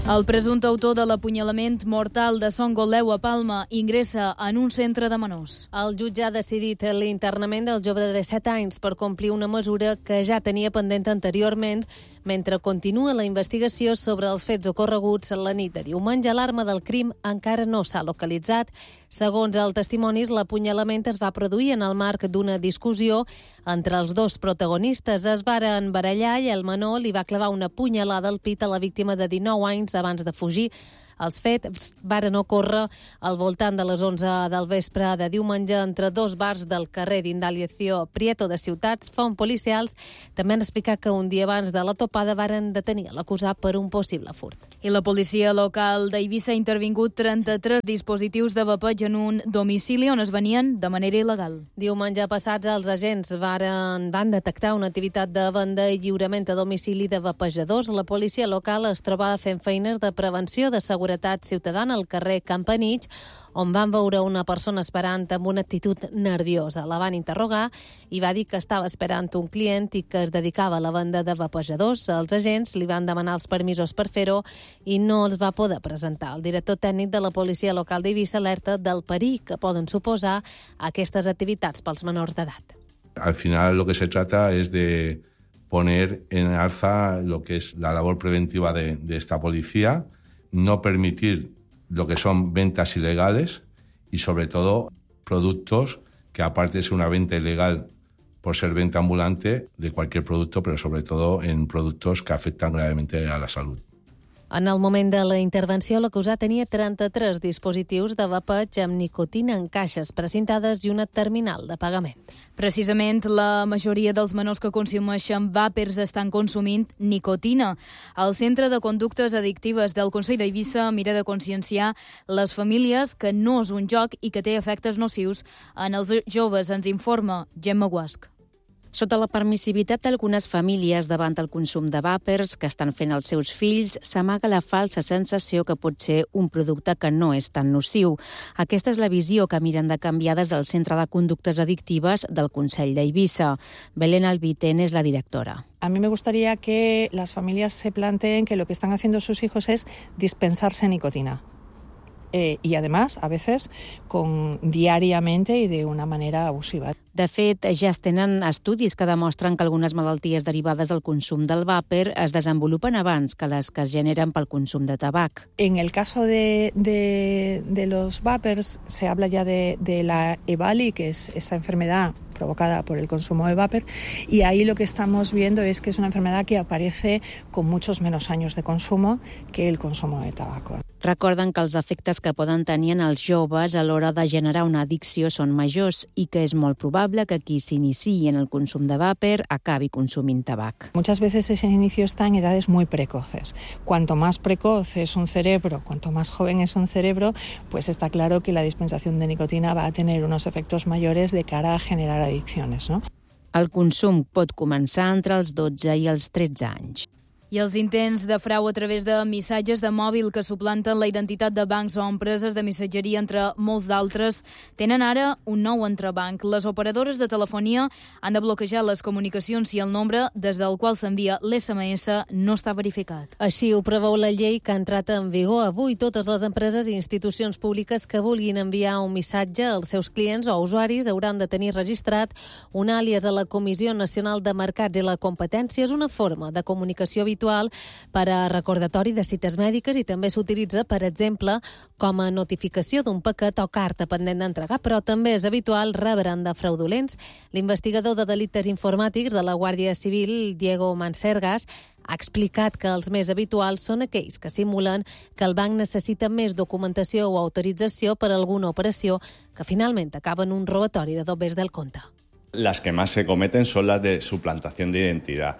El presumpte autor de l'apunyalament mortal de Son Goldeu a Palma ingressa en un centre de menors. El jutge ha decidit l'internament del jove de 17 anys per complir una mesura que ja tenia pendent anteriorment, mentre continua la investigació sobre els fets ocorreguts la nit de diumenge. L'arma del crim encara no s'ha localitzat. Segons els testimonis, l'apunyalament es va produir en el marc d'una discussió entre els dos protagonistes. Es varen barallar i el menor li va clavar una punyalada al pit a la víctima de 19 anys abans de fugir. Els fets varen ocórrer al voltant de les 11 del vespre de diumenge entre dos bars del carrer d'Indalecio Prieto de Ciutats. Fonts policials també han explicat que un dia abans de la topada varen detenir l'acusat per un possible furt. I la policia local d'Eivissa ha intervingut 33 dispositius de vapeig en un domicili on es venien de manera il·legal. Diumenge passats els agents van detectar una activitat de venda i lliurament a domicili de vapejadors. La policia local es trobava fent feines de prevenció de seguretat ciutadana al carrer Campanich, on van veure una persona esperant amb una actitud nerviosa. La van interrogar i va dir que estava esperant un client i que es dedicava a la venda de vapejadors. Els agents li van demanar els permisos per fer-ho i no els va poder presentar. El director tècnic de la policia local d'Eivissa alerta del perill que poden suposar aquestes activitats pels menors d'edat. Al final lo que se trata es de poner en alza lo que es la labor preventiva de esta policía, no permitir lo que son ventas ilegales y, sobre todo, productos que, aparte de ser una venta ilegal por ser venta ambulante de cualquier producto, pero sobre todo en productos que afectan gravemente a la salud. En el moment de la intervenció, l'acusat tenia 33 dispositius de vapeig amb nicotina en caixes precintades i una terminal de pagament. Precisament, la majoria dels menors que consumeixen vàpers estan consumint nicotina. El Centre de Conductes Addictives del Consell d'Eivissa mira de conscienciar les famílies que no és un joc i que té efectes nocius en els joves, ens informa Gemma Guasc. Sota la permissivitat d'algunes famílies davant el consum de vàpers que estan fent els seus fills, s'amaga la falsa sensació que pot ser un producte que no és tan nociu. Aquesta és la visió que miren de canviar des del Centre de Conductes Addictives del Consell d'Eivissa. Belén Albiten és la directora. A mí me gustaría que las familias se planteen que lo que están haciendo sus hijos es dispensarse nicotina. Y además, a veces, diariamente y de una manera abusiva. De fet, ja es tenen estudis que demostren que algunes malalties derivades del consum del vàper es desenvolupen abans que les que es generen pel consum de tabac. En el caso de los vapers, se habla ya de la EVALI, que es esa enfermedad provocada por el consumo de vapor, y ahí lo que estamos viendo es que es una enfermedad que aparece con muchos menos años de consumo que el consumo de tabaco. Recorden que els efectes que poden tenir en els joves a l'hora de generar una addicció són majors i que és molt probable que qui s'iniciï en el consum de vàper acabi consumint tabac. Muchas veces ese inicio está en edades muy precoces. Cuanto más precoz es un cerebro, cuanto más joven es un cerebro, pues está claro que la dispensación de nicotina va a tener unos efectos mayores de cara a generar adicciones, ¿no? El consum pot començar entre els 12 i els 13 anys. I els intents de frau a través de missatges de mòbil que suplanten la identitat de bancs o empreses de missatgeria, entre molts d'altres, tenen ara un nou entrebanc. Les operadores de telefonia han de bloquejar les comunicacions si el nombre des del qual s'envia l'SMS no està verificat. Així ho preveu la llei que ha entrat en vigor avui. Totes les empreses i institucions públiques que vulguin enviar un missatge als seus clients o usuaris hauran de tenir registrat un àlies a la Comissió Nacional de Mercats i la Competència. És una forma de comunicació habitual per a recordatori de cites mèdiques i també s'utilitza, per exemple, com a notificació d'un paquet o carta pendent d'entregar, però també és habitual rebre'n de fraudulents. L'investigador de delictes informàtics de la Guàrdia Civil, Diego Mansergas, ha explicat que els més habituals són aquells que simulen que el banc necessita més documentació o autorització per a alguna operació que finalment acaba en un robatori de doblers del compte. Las que más se cometen son las de suplantación de identidad,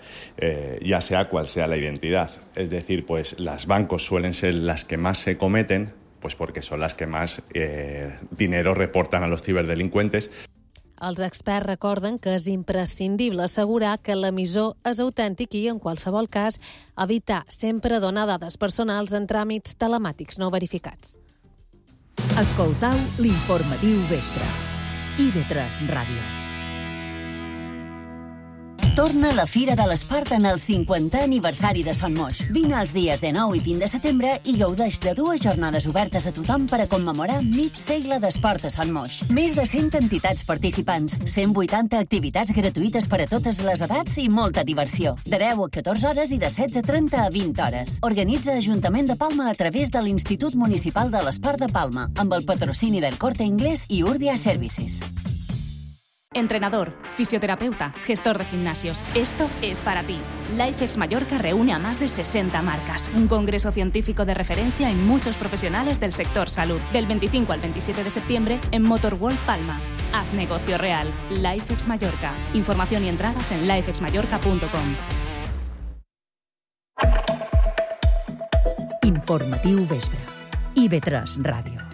ya sea cual sea la identidad. Es decir, pues las bancos suelen ser las que más se cometen, pues porque son las que más dinero reportan a los ciberdelincuentes. Els experts recorden que és imprescindible assegurar que l'emissor és autèntic i, en qualsevol cas, evitar sempre donar dades personals en tràmits telemàtics no verificats. Escoltau l'informatiu vespre. IB3 Ràdio. Torna la Fira de l'Esport en el 50è aniversari de Son Moix. Vine els dies de 9 i 20 de setembre i gaudeix de 2 jornades obertes a tothom per a commemorar mig segle d'esport a Son Moix. Més de 100 entitats participants, 180 activitats gratuïtes per a totes les edats i molta diversió. De 10 a 14 hores i de 16:30 a 20 hores. Organitza Ajuntament de Palma a través de l'Institut Municipal de l'Esport de Palma, amb el patrocini del Corte Inglés i Urbia Services. Entrenador, fisioterapeuta, gestor de gimnasios. Esto es para ti. LifeX Mallorca reúne a más de 60 marcas. Un congreso científico de referencia en muchos profesionales del sector salud. Del 25 al 27 de septiembre en Motorworld Palma. Haz negocio real. LifeX Mallorca. Información y entradas en lifexmallorca.com. Informatiu vespre. IB3 Ràdio.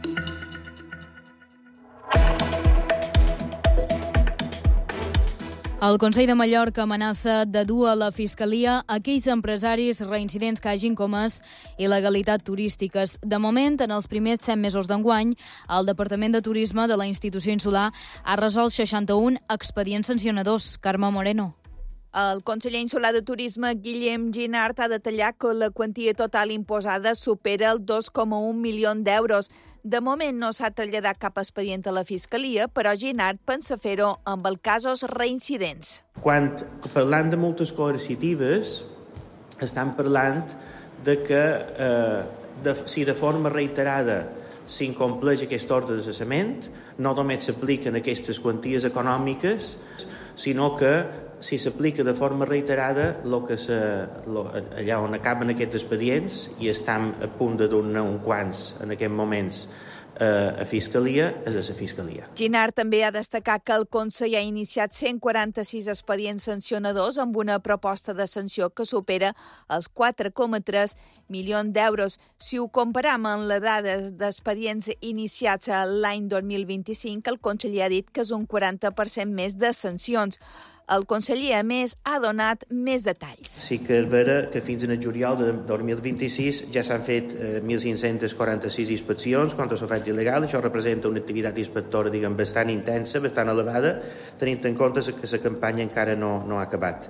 El Consell de Mallorca amenaça de dur a la Fiscalia aquells empresaris reincidents que hagin comès il·legalitat turístiques. De moment, en els primers 7 mesos d'enguany, el Departament de Turisme de la institució insular ha resolt 61 expedients sancionadors. Carme Moreno. El conseller insular de Turisme, Guillem Ginart, ha detallat que la quantia total imposada supera el 2,1 milions d'euros. De moment no s'ha traslladat cap expedient a la Fiscalia, però Ginart pensa fer-ho amb els casos reincidents. Quan parlant de multes coercitives, estan parlant de que si de forma reiterada s'incompleix aquest ordre de cessament, no només s'apliquen aquestes quanties econòmiques, sinó que si s'aplica de forma reiterada, allà on acaben aquests expedients, i estan a punt de donar uns quants en aquests moments a Fiscalia, és a la Fiscalia. Ginart també ha destacat que el Consell ha iniciat 146 expedients sancionadors amb una proposta de sanció que supera els 4,3 milions d'euros. Si ho comparam amb les dades d'expedients iniciats l'any 2025, el conseller ha dit que és un 40% més de sancions. El conseller, a més, ha donat més detalls. Sí que és vera que fins en el juliol de 2026 ja s'han fet 1.546 inspeccions contra l'oferta il·legal. Això representa una activitat inspectora, bastant intensa, bastant elevada, tenint en compte que la campanya encara no ha acabat.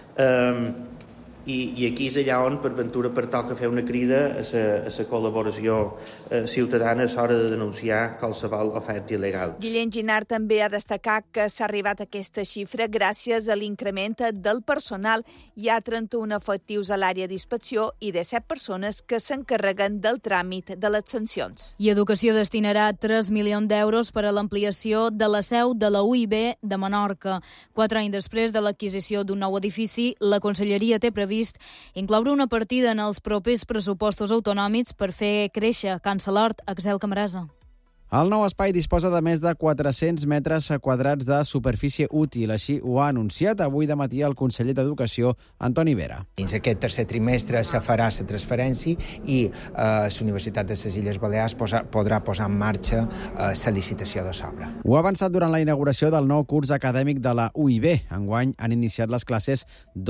I aquí és allà on, per ventura, pertoca fer una crida a la col·laboració ciutadana a l'hora de denunciar qualsevol oferta il·legal. Guillem Ginart també ha destacat que s'ha arribat a aquesta xifra gràcies a l'increment del personal. Hi ha 31 efectius a l'àrea d'inspecció i 17 persones que s'encarreguen del tràmit de les sancions. I Educació destinarà 3 milions d'euros per a l'ampliació de la seu de la UIB de Menorca. 4 anys després de l'adquisició d'un nou edifici, la Conselleria té previst incloure una partida en els propers pressupostos autonòmics per fer créixer Can Salort. Axel Camarasa. El nou espai disposa de més de 400 metres quadrats de superfície útil. Així ho ha anunciat avui de matí el conseller d'Educació, Antoni Vera. Dins aquest tercer trimestre se farà la transferència i la Universitat de les Illes Balears podrà posar en marxa la licitació de l'obra. Ho ha avançat durant la inauguració del nou curs acadèmic de la UIB. Enguany han iniciat les classes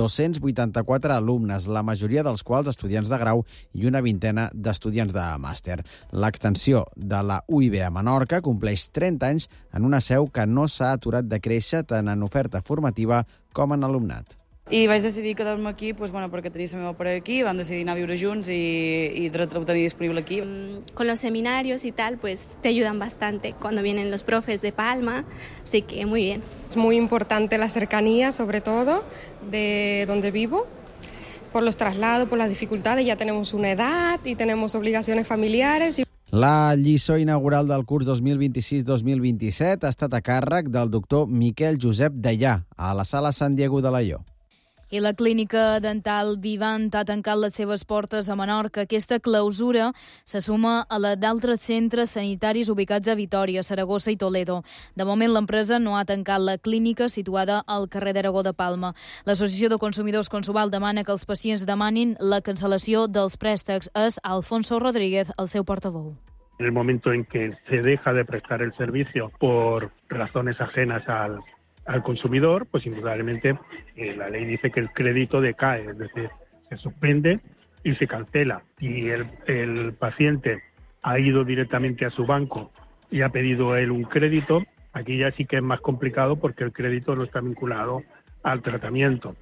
284 alumnes, la majoria dels quals estudiants de grau i una vintena d'estudiants de màster. L'extensió de la UIB a Menorca compleix 30 anys en una seu que no s'ha aturat de créixer tant en oferta formativa com en alumnat. I vaig decidir quedar-me aquí perquè tenia la meva parella aquí, van decidir anar a viure junts y lo tenía disponible aquí. Con los seminarios y tal, pues te ayudan bastante cuando vienen los profes de Palma, así que muy bien. Es muy importante la cercanía, sobre todo, de donde vivo. Por los traslados, por las dificultades, ya tenemos una edad y tenemos obligaciones familiares. La lliçó inaugural del curs 2026-2027 ha estat a càrrec del doctor Miquel Josep Deià, a la Sala Sant Diego de Laió. I la clínica dental Vivant ha tancat les seves portes a Menorca. Aquesta clausura se suma a la d'altres centres sanitaris ubicats a Vitòria, Saragossa i Toledo. De moment, l'empresa no ha tancat la clínica situada al carrer d'Aragó de Palma. L'Associació de Consumidors Consuval demana que els pacients demanin la cancel·lació dels préstecs. És Alfonso Rodríguez, el seu portaveu. En el momento en que se deja de prestar el servicio por razones ajenas al consumidor, pues indudablemente la ley dice que el crédito decae, es decir, se suspende y se cancela. Si el paciente ha ido directamente a su banco y ha pedido él un crédito, aquí ya sí que es más complicado porque el crédito no está vinculado al tratamiento.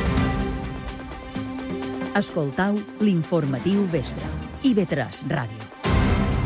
Escoltau l'informatiu vespre. IB3 Ràdio.